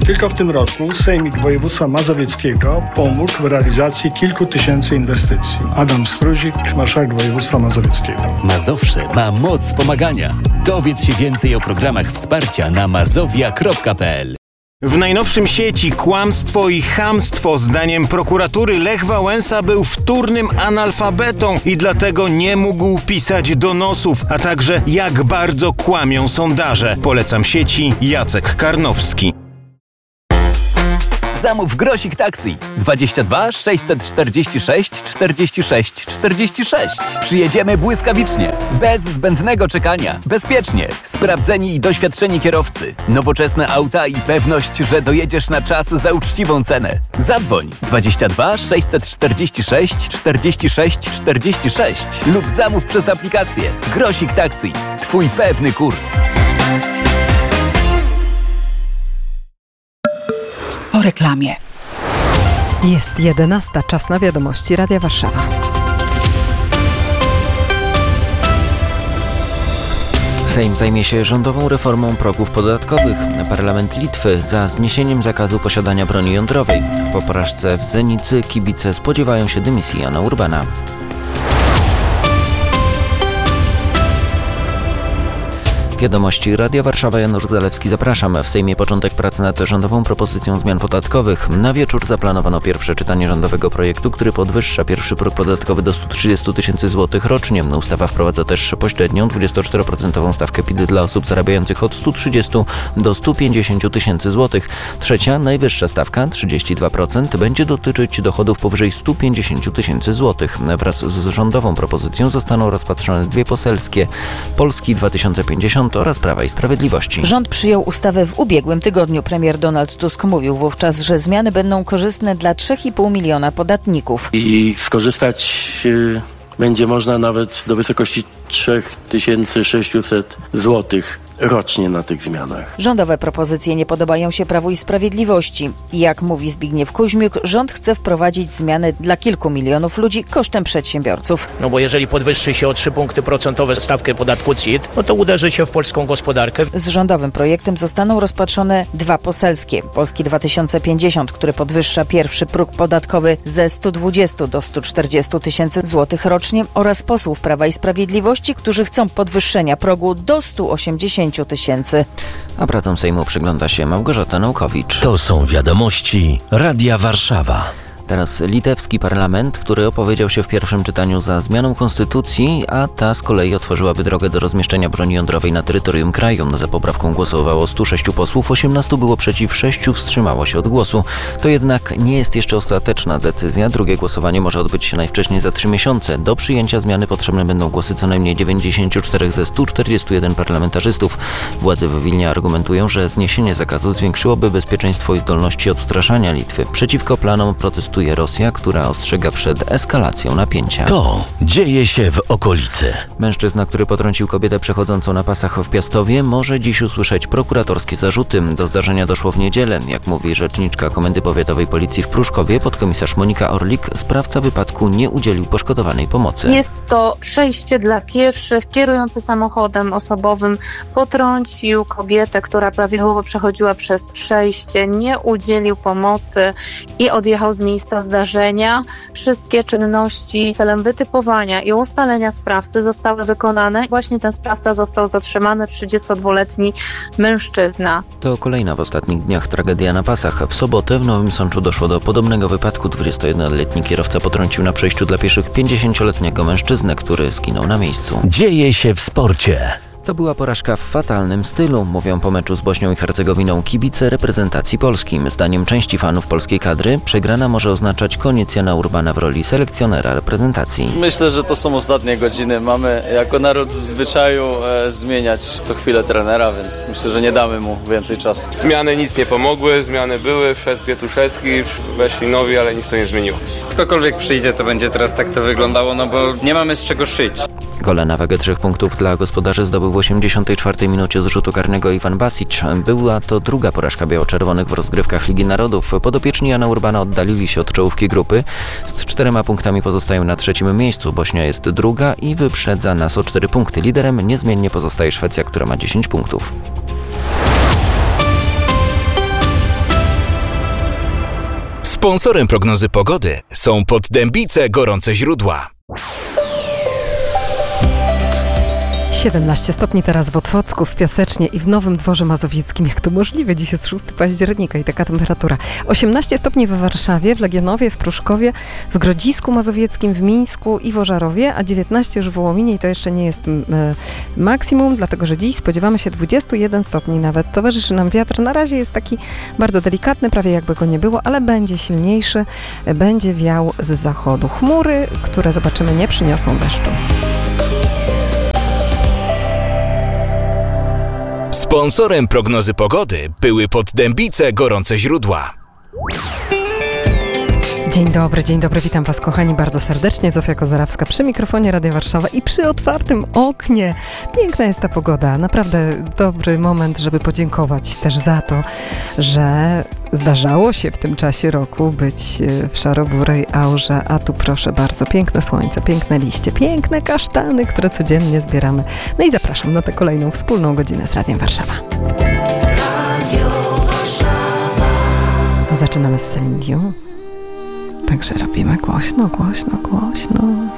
Tylko w tym roku Sejmik Województwa Mazowieckiego pomógł w realizacji kilku tysięcy inwestycji. Adam Struzik, marszałek województwa mazowieckiego. Mazowsze ma moc pomagania. Dowiedz się więcej o programach wsparcia na mazowia.pl. W najnowszym sieci kłamstwo i chamstwo. Zdaniem prokuratury Lech Wałęsa był wtórnym analfabetą i dlatego nie mógł pisać donosów, a także jak bardzo kłamią sondaże. Polecam sieci Jacek Karnowski. Zamów Grosik Taxi 22 646 46 46. Przyjedziemy błyskawicznie, bez zbędnego czekania, bezpiecznie. Sprawdzeni i doświadczeni kierowcy, nowoczesne auta i pewność, że dojedziesz na czas za uczciwą cenę. Zadzwoń 22 646 46 46 lub zamów przez aplikację. Grosik Taxi. Twój pewny kurs. Po reklamie. Jest 11. Czas na wiadomości Radia Warszawa. Sejm zajmie się rządową reformą progów podatkowych. Parlament Litwy za zniesieniem zakazu posiadania broni jądrowej. Po porażce w Zenicy kibice spodziewają się dymisji Jana Urbana. Wiadomości Radia Warszawa, Jan Zalewski, zapraszam. W Sejmie początek pracy nad rządową propozycją zmian podatkowych. Na wieczór zaplanowano pierwsze czytanie rządowego projektu, który podwyższa pierwszy próg podatkowy do 130 tysięcy złotych rocznie. Ustawa wprowadza też pośrednią 24% stawkę PIT dla osób zarabiających od 130 do 150 tysięcy złotych. Trzecia, najwyższa stawka, 32%, będzie dotyczyć dochodów powyżej 150 tysięcy złotych. Wraz z rządową propozycją zostaną rozpatrzone dwie poselskie: Polski 2050 oraz Prawa i Sprawiedliwości. Rząd przyjął ustawę w ubiegłym tygodniu. Premier Donald Tusk mówił wówczas, że zmiany będą korzystne dla 3,5 miliona podatników. I skorzystać będzie można nawet do wysokości 3600 złotych rocznie na tych zmianach. Rządowe propozycje nie podobają się Prawu i Sprawiedliwości. Jak mówi Zbigniew Kuźmiuk, rząd chce wprowadzić zmiany dla kilku milionów ludzi kosztem przedsiębiorców. No bo jeżeli podwyższy się o 3 punkty procentowe stawkę podatku CIT, no to uderzy się w polską gospodarkę. Z rządowym projektem zostaną rozpatrzone dwa poselskie. Polski 2050, który podwyższa pierwszy próg podatkowy ze 120 do 140 tysięcy złotych rocznie, oraz posłów Prawa i Sprawiedliwości, którzy chcą podwyższenia progu do 180 tysięcy. A pracą Sejmu przygląda się Małgorzata Naukowicz. To są wiadomości Radia Warszawa. Teraz litewski parlament, który opowiedział się w pierwszym czytaniu za zmianą konstytucji, a ta z kolei otworzyłaby drogę do rozmieszczenia broni jądrowej na terytorium kraju. Za poprawką głosowało 106 posłów, 18 było przeciw, 6 wstrzymało się od głosu. To jednak nie jest jeszcze ostateczna decyzja. Drugie głosowanie może odbyć się najwcześniej za 3 miesiące. Do przyjęcia zmiany potrzebne będą głosy co najmniej 94 ze 141 parlamentarzystów. Władze w Wilnie argumentują, że zniesienie zakazu zwiększyłoby bezpieczeństwo i zdolności odstraszania Litwy. Przeciwko planom protestuje Rosja, która ostrzega przed eskalacją napięcia. To dzieje się w okolicy. Mężczyzna, który potrącił kobietę przechodzącą na pasach w Piastowie, może dziś usłyszeć prokuratorskie zarzuty. Do zdarzenia doszło w niedzielę. Jak mówi rzeczniczka Komendy Powiatowej Policji w Pruszkowie, podkomisarz Monika Orlik, sprawca wypadku nie udzielił poszkodowanej pomocy. Jest to przejście dla pieszych. Kierujący samochodem osobowym potrącił kobietę, która prawidłowo przechodziła przez przejście, nie udzielił pomocy i odjechał z miejsca zdarzenia. Wszystkie czynności celem wytypowania i ustalenia sprawcy zostały wykonane. Właśnie ten sprawca został zatrzymany, 32-letni mężczyzna. To kolejna w ostatnich dniach tragedia na pasach. W sobotę w Nowym Sączu doszło do podobnego wypadku. 21-letni kierowca potrącił na przejściu dla pieszych 50-letniego mężczyznę, który zginął na miejscu. Dzieje się w sporcie. To była porażka w fatalnym stylu, mówią po meczu z Bośnią i Hercegowiną kibice reprezentacji Polski. Zdaniem części fanów polskiej kadry przegrana może oznaczać koniec Jana Urbana w roli selekcjonera reprezentacji. Myślę, że to są ostatnie godziny. Mamy jako naród w zwyczaju zmieniać co chwilę trenera, więc myślę, że nie damy mu więcej czasu. Zmiany nic nie pomogły, zmiany były, wszedł Pietruszewski, weszli nowi, ale nic to nie zmieniło. Ktokolwiek przyjdzie, to będzie teraz tak to wyglądało, no bo nie mamy z czego szyć. Gole na wagę 3 punktów dla gospodarzy zdobył w 84 minucie z rzutu karnego Iwan Basic. Była to druga porażka biało-czerwonych w rozgrywkach Ligi Narodów. Podopieczni Jana Urbana oddalili się od czołówki grupy. Z 4 punktami pozostają na 3. miejscu. Bośnia jest druga i wyprzedza nas o 4 punkty. Liderem niezmiennie pozostaje Szwecja, która ma 10 punktów. Sponsorem prognozy pogody są Poddębice Gorące Źródła. 17 stopni teraz w Otwocku, w Piasecznie i w Nowym Dworze Mazowieckim. Jak to możliwe? Dziś jest 6 października i taka temperatura. 18 stopni w Warszawie, w Legionowie, w Pruszkowie, w Grodzisku Mazowieckim, w Mińsku i w Ożarowie, a 19 już w Wołominie i to jeszcze nie jest maksimum, dlatego że dziś spodziewamy się 21 stopni nawet. Towarzyszy nam wiatr. Na razie jest taki bardzo delikatny, prawie jakby go nie było, ale będzie silniejszy, będzie wiał z zachodu. Chmury, które zobaczymy, nie przyniosą deszczu. Sponsorem prognozy pogody były Poddębice Gorące Źródła. Dzień dobry, witam Was kochani bardzo serdecznie. Zofia Kozarawska przy mikrofonie Radia Warszawa i przy otwartym oknie. Piękna jest ta pogoda, naprawdę dobry moment, żeby podziękować też za to, że zdarzało się w tym czasie roku być w szaroburej aurze, a tu proszę bardzo, piękne słońce, piękne liście, piękne kasztany, które codziennie zbieramy. No i zapraszam na tę kolejną wspólną godzinę z Radiem Warszawa. Zaczynamy z Celine Dion. Także robimy głośno.